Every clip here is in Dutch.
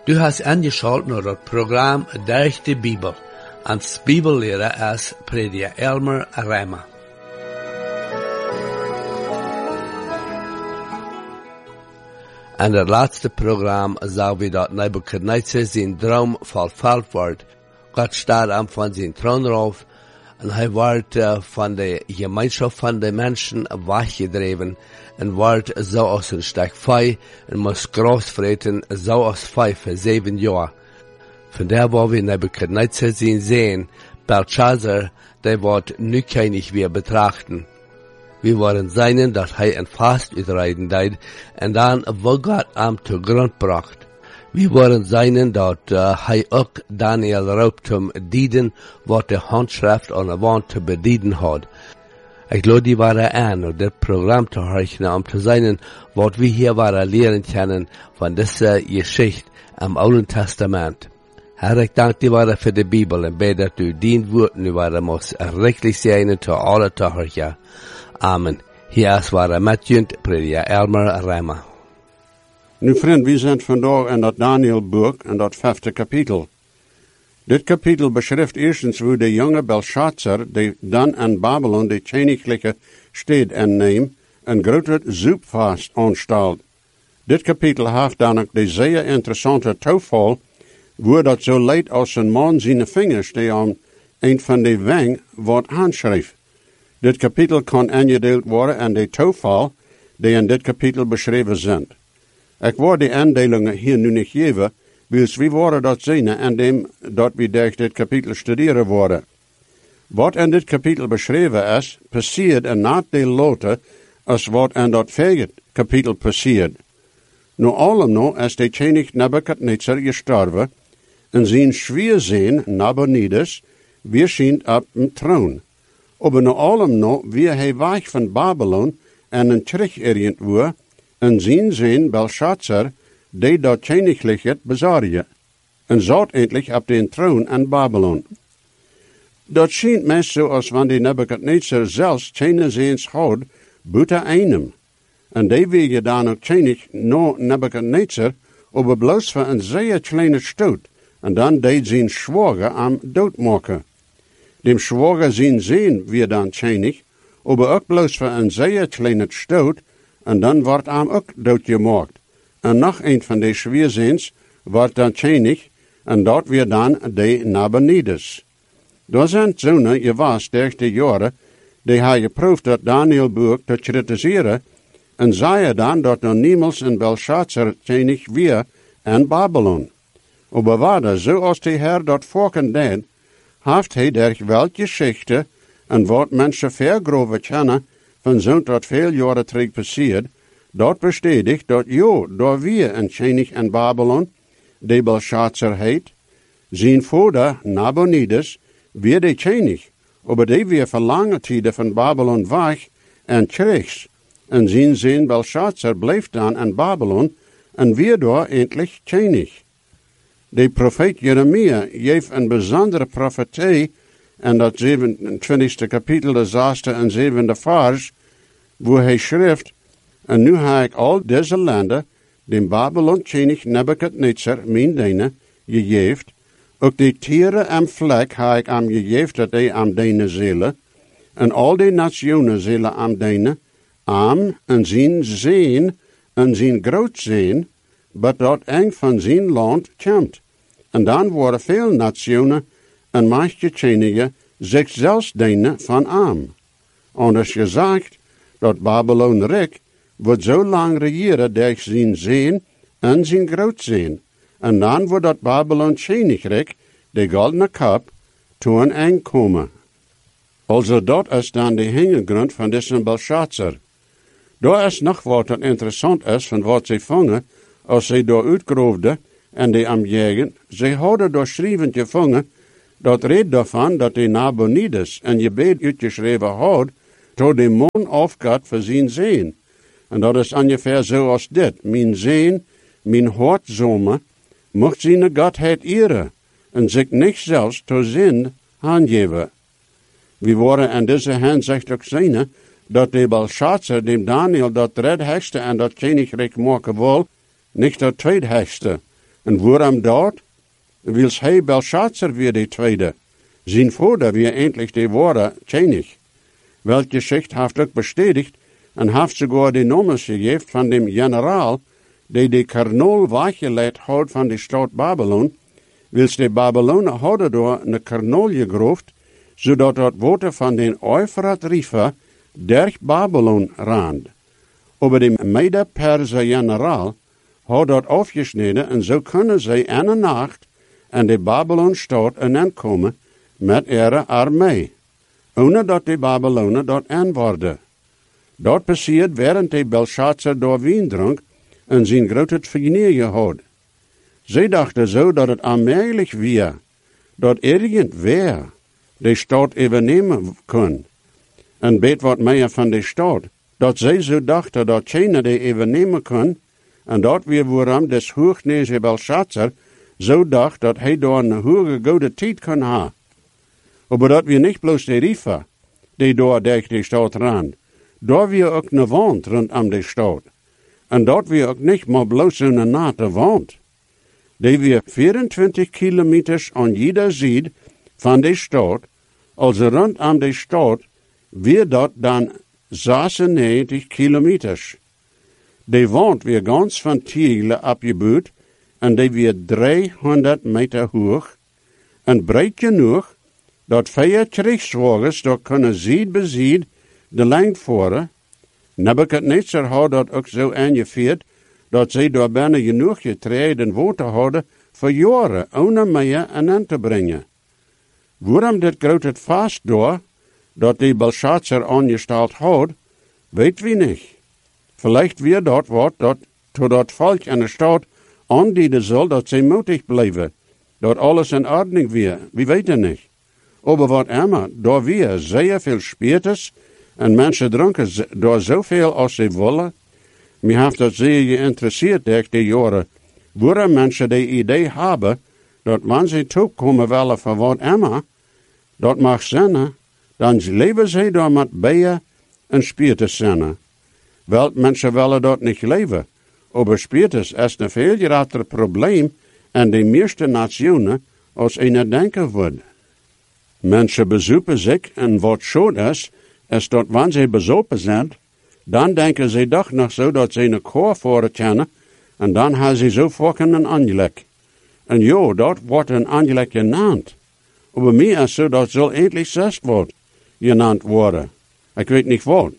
Du hast angeschaut naar het programma Durch de Bibel. Als Bibellehrer is prediker Elmer Reimer. In het laatste programma zagen we dat Nebuchadnezzar zijn droom vervuld wordt. God staat aan van zijn troon af en hij wordt van de gemeenschap van de mensen weggedreven en wordt zoals een stuk vee en moest gras vreten zoals vee voor 7 jaar. Vandaar waar we Nebuchadnezzar zien, Belshazzar, der wordt nu König weer betrachten. We worden zijn dat hij een vast uitrijden deed en dan wo God hem te grond bracht. We worden zijn dat hij ook Daniel roopt om dienen wat de handschrift aan de wand te bedienen had. Ik lade die waren aan om dit programma te horen om te zijn wat we hier waren leren kennen van deze geschichte im Oude Testament. Herr, ik dank die waren voor de Bibel en bid dat u dien woord nu waren moest rechtlich zijn te alle te horen. Amen. Hier is waar met junt prediker Elmer Reimer. Nu vriend, we zijn vandaag in dat Danielboek en dat 5e kapitel. Dit kapitel beschrijft eerstens hoe de jonge Belshazzar, die dan in Babylon de königlijke stad inneemt, een grote zoepvast aanstelt. Dit kapitel heeft dan ook de zeer interessante toeval, hoe dat zo leidt als een man zijn vingers die aan een van de wang wordt aanschreef. Dit kapitel kan ingedeeld worden in de toeval die in dit kapitel beschreven zijn. Ik wil die aandelingen hier nu niet geven, want we worden dat zien indem dat we durch dit kapitel studeren worden. Wat in dit kapitel beschreven is, passiert en na de lote als wat in dat vorige kapitel passiert. Nu allemaal is de koning Nebuchadnezzar gestorven en zijn schwierzin Nabonidus verschijnt op een troon. Aber nu allemaal weer hij weg van Babylon en een teruggerend wordt en zijn Belshazzar, die dat königlijkheid bezorgen, en zat eindelijk op den troon in Babylon. Dat schijnt meest zo als wanneer Nebuchadnezzar zelfs keine zijns had, buiten einem. En die wil dan ook koning no Nebuchadnezzar, aber bloos voor een zeer kleine stoot, en dan deed zijn schwager am doodmaken. Dem schwager zijn zin weer dan koning, aber ook bloos voor een zeer kleine stoot, en dan wordt hem ook doodgemaakt. En nog een van de schwierzins wordt dan koning, en dat weer dan de Nabonidus. Daar zijn zonen geweest durch de jaren, die hij geproefd dat Danielboek te kritiseren, en zei dan dat er niemals een Belshazzar koning weer in Babylon. Aber waar zoals de Heer dat volken deed, heeft hij durch wel geschichte en wat mensen vergroven kennen van zo'n dat veel jaren terug passiert, dat bestätigt dat daar weer een koning in Babylon, die Belshazzar heet, zijn vader Nabonidus, weer de koning, aber die weer voor lange tijden van Babylon weg en terug, en zijn zin Belshazzar bleef dan in Babylon en weer daar eindelijk koning. De profeet Jeremia geeft een bijzondere profetie in dat 27e kapitel, de 6e en 7e vers, waar hij schrijft, en nu heb ik al deze landen, den Babylon koning Nebuchadnezzar, mijn diener, gegeven, ook de tieren en vlek heb ik hem gegeven, dat hij am diener zullen, en al die nationen zullen am diener, am en zijn zeen, en zijn groot zeen, maar dat een van zijn land komt. En dan worden veel nationen en machtgekenigen zichzelf dienen van am. Anders gezegd, dat Babylon Rijk wordt zo lang regeren durch zijn zeen en zijn groot zeen. En dan wordt dat Babylon koninkrijk, de goldene kap, toen aankomen. Also dat is dan de hintergrond van deze Belshazzar. Daar is nog wat dat interessant is van wat ze vangen, als ze daar uitgroefden en die am jagen. Ze hadden door schrijvend gevangen, dat reed daarvan dat de Nabonidus een gebed uitgeschreven had, tot de man afgaat voor zijn zeen. En dat is ongeveer zoals dit. Mijn zeen, mijn hartzomer, mocht zijn Godheid eren, en zich niet zelfs tot zin aangeven. We worden in deze hinsicht ook zien, dat de Belshazzar, dem Daniel dat redhekste en dat koninkrijk maken wil, niet dat tweedhekste. En waarom dat? Wils hij Belshazzar weer de tweede. Zijn vader weer eindelijk de ware König. Welke Geschichte heeft ook bestätigt en heeft sogar de nummers gegeven van dem generaal die de karnol weggeleidt had van de stad Babylon, wils de Babylonen hadden door een karnol gegroefd, zodat het water van den Euphrat River durch Babylon raand. Aber de Mede-Perser generaal had dat afgesneden en zo kunnen zij in een nacht en de Babylon-stad aankomen met ihre armee, ohne dat de Babylonen dat aanworden. Dat passiert während de Belshazzar door wien dronk en zijn grote vergnügen had. Zij dachten zo dat het allmählich weer, dat irgendwer de stad overnemen kon. En weet wat meer van de stad, dat zij zo dachten dat keiner de overnemen kon, en dat weer waarom des hoogneze Belshazzar zo dacht dat hij door een hoge goede tijd kon hebben. Maar dat weer niet bloos de river, die door de stad rand, daar weer ook een wand rondom de stad. En dat weer ook niet maar bloos een nate wand. Die weer 24 kilometers aan jeder zijde van de stad, also rondom de stad, weer dat dan 96 kilometers. Die wand weer ganz van tegelen opgebouwd en die weer 300 meter hoog en breed genoeg dat 4 krijgswagens daar kunnen zied bij zied de lijn voeren. Nebuchadnezzar had dat ook zo aangevierd dat zij daar bijna genoeg getreid en water hadden voor jaren, ohne meer aan te brengen. Waarom dit grote vast door, dat die Belshazzar aangesteld had, weet wie niet. Vielleicht weer dat wat dat tot dat volk in de stad aandienen zal dat zij moedig blijven, dat alles in orde weer, wie weet het niet. Aber wat immer, daar weer zeer veel speerters en mensen dronken daar zoveel als ze willen. Mij heeft dat zeer geïnteresseerd door die jaren, waarom mensen die idee hebben dat wanneer ze toekomen willen van wat immer, dat mag zijn, dan leven ze daar met bijen en speerters zijn. Wel, mensen willen dat niet leven, aber speerters is een veel groter probleem in de meeste nationen als een denken wordt. Mensen bezoeken zich en wat schoon is dat wanneer ze bezopen zijn, dan denken ze toch nog zo dat ze een koor voeren kennen en dan hebben ze zo fucking een aangelek. En ja, dat wordt een aangelek genaamd. Maar mij is zo dat zal eindelijk zest wordt genaamd worden. Ik weet niet wat.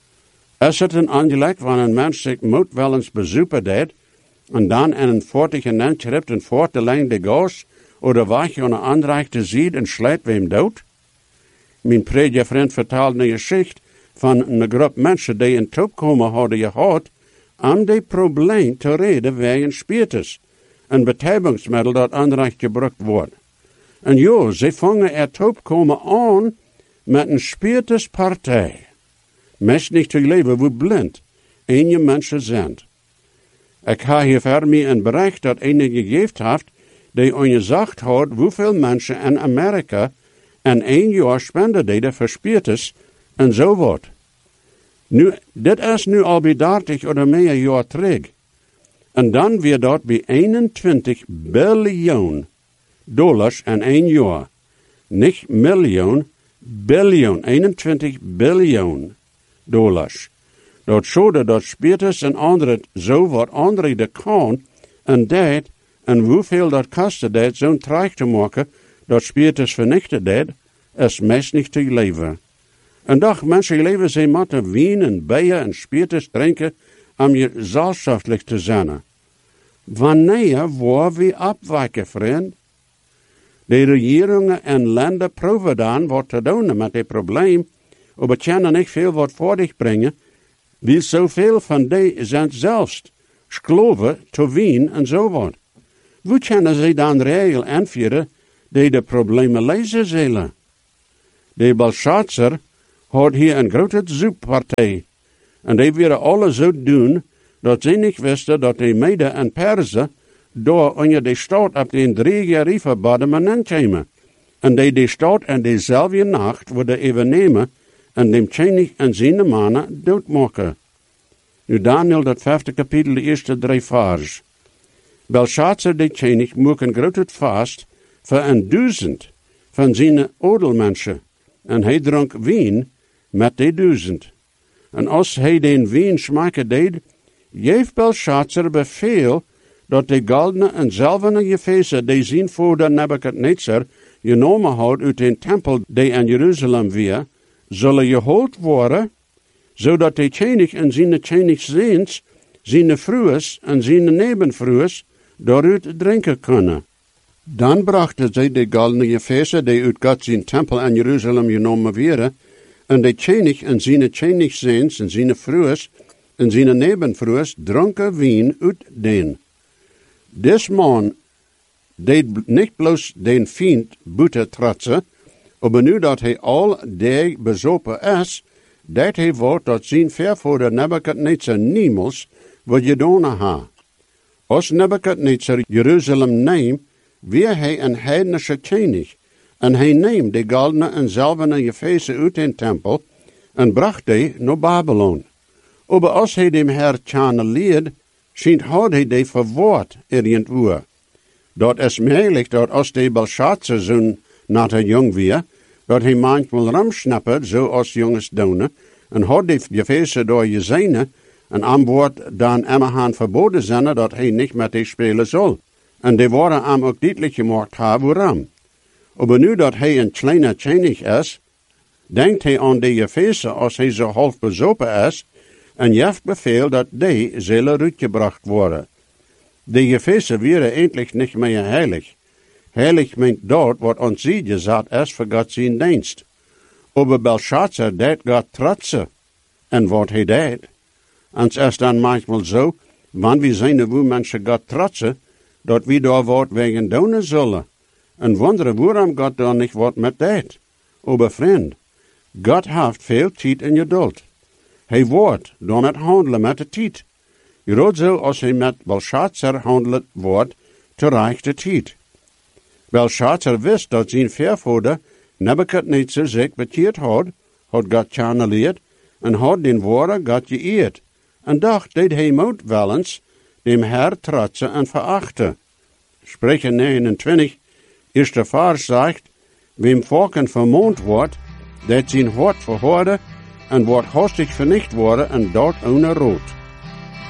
Is het een aangelek wanneer een mens zich moet wel eens bezoeken deed en dan in een fortige nent schrijft en voort de lijn de gas oder wacht aan een aanreichte ziet en slijt wem dood? Mijn predikant vertelde een geschichte van een groep mensen die in toekomen hadden gehad om die probleem te reden wegen speerters, een betijbingsmiddel dat aanreicht gebruikt wordt. En ja, ze vangen er toekomen aan met een speerterspartij. Meest niet te leven hoe blind enige mensen zijn. Ik heb hier voor mij een bericht dat een gegeven heeft die gezegd had hoeveel mensen in Amerika in 1 jaar spenden deden voor speerters en zo wat. Nu, dit is nu al bij 30 of meer jaar terug. En dan weer dat bij 21 biljoen dollars in 1 jaar. Niet miljoen, biljoen, 21 biljoen dollars. Dat zouden dat speerters en anderen zo wat anderen de kan en deed en hoeveel dat kostte deed zo'n traag te maken dat speerters vernichten deed, is meest niet te leven. En dag mensen leven ze moeten wien en bijen en speerters drinken om je zelfschaftelijk te zijn. Wanneer worden we afwijken, vriend? De regeringen en landen proeven dan wat te doen met dit probleem, maar kunnen niet veel wat voor zich brengen, wie zoveel van die zijn zelfs schloven te wien en zo wat. Hoe kunnen ze dan regel aanvieren die de problemen lezen zullen? De Belshazzar had hier een grote zoekpartij. En die wilden alle zo doen, dat ze niet wisten dat de Mede en Perzen door onder de stad op de 3 jaar river bademanen kwamen. En die de stad in dezelfde nacht wilden even nemen en dem König en zijn mannen doodmaken. Nu Daniel, dat 5e kapitel, de eerste 3 vers. Belshazzar de König mocht een groot vast voor 1000 van zijn odelmensen, en hij dronk wien met die 1000. En als hij den wien smaken deed, geef Belshazzar beveel dat de goldene en zilverne gefezen die zijn vader Nebukadnezar genomen had uit den tempel die in Jeruzalem weer, zullen gehold worden, zodat de König en zijn Königszoons, zijn vrouwen en zijn nebenvrouwen daaruit drinken kunnen. Dan brachten zij de goldene gefezen die uit God zijn tempel in Jeruzalem genomen werden, en de König en zijn Königszoons en zijn vrouwen en zijn nebenvrouwen dronken wien uit den. Des man deed niet bloos den vriend buiten trotsen, maar nu dat hij al die bezopen is, deed hij wat dat zijn vervader Nebukadnezar niemals wat gedaan ha. Als Nebukadnezar Jeruzalem neemt, weer hij een heidnische koning, en hij neemt de goldene en zilverne gefezen uit den tempel, en bracht die naar Babylon. Maar als hij dem Herr channeleerd, schijnt had hij die verwoord irgendwo. Dat is mogelijk dat als de Belshazzar zo'n natte jong weer, dat hij manchmal rumschnappert, zoals jongens doen, en had die gefezen door je zijne, en aan boord dan immerhaan verboden zijn dat hij niet met die spelen zal. En die worden hem ook duidelijk gemaakt hebben waarom. Maar nu dat hij een kleine König is, denkt hij aan die gefezen als hij zo half bezopen is, en geeft bevel dat die zullen uitgebracht worden. Die gefezen werden eindelijk niet meer heilig. Heilig meent dat wat ons ziet gezet is voor God zijn dienst. Maar Belshazzar deed God trotsen. En wat hij deed. En het is dan manchmal zo, wanneer we zijn de mensen God trotsen, dat we daar wat wegen doen zullen. En wonderen waarom God dan niet wat met deed. Maar vriend, God heeft veel tijd en geduld. Hij wordt dan het handelen met de tijd. Groot zo als hij met Belshazzar handelen wordt, te rechte tijd. Belshazzar wist dat zijn vervader Nebukadnezar zich bekeerd had God channeleerd, en had den woorden God geëerd. En dacht dat hij moet wel eens dem Herr trotsen en verachten. Spreuche 29, eerste vers zegt, wem volken vermoond wordt, dat zijn hart verhoorde en wordt hastig vernicht worden en dat ohne rood.